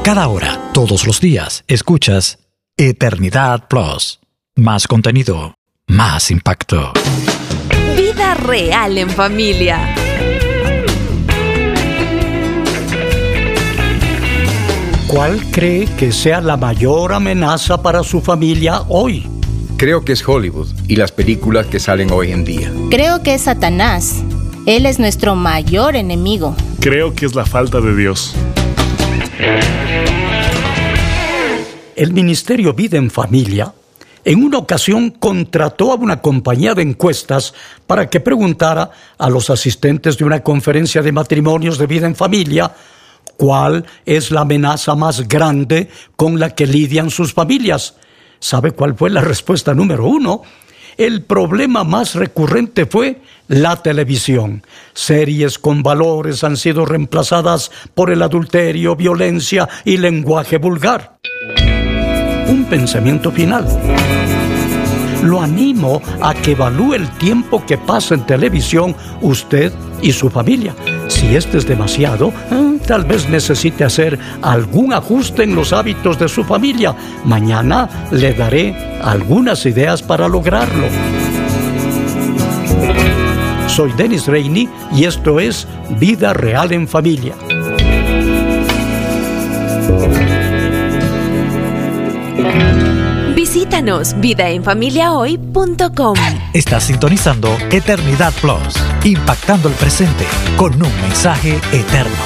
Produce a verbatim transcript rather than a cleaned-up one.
A cada hora, todos los días, escuchas Eternidad Plus. Más contenido, más impacto. Vida real en familia. ¿Cuál cree que sea la mayor amenaza para su familia hoy? Creo que es Hollywood y las películas que salen hoy en día. Creo que es Satanás. Él es nuestro mayor enemigo. Creo que es la falta de Dios. El Ministerio Vida en Familia en una ocasión contrató a una compañía de encuestas para que preguntara a los asistentes de una conferencia de matrimonios de vida en familia cuál es la amenaza más grande con la que lidian sus familias. ¿Sabe cuál fue la respuesta número uno? El problema más recurrente fue la televisión. Series con valores han sido reemplazadas por el adulterio, violencia y lenguaje vulgar. Un pensamiento final. Lo animo a que evalúe el tiempo que pasa en televisión usted y su familia. Si este es demasiado, eh, tal vez necesite hacer algún ajuste en los hábitos de su familia. Mañana le daré algunas ideas para lograrlo. Soy Dennis Rainey y esto es Vida Real en Familia. Visítanos vida en familia hoy punto com. Estás sintonizando Eternidad Plus, impactando el presente con un mensaje eterno.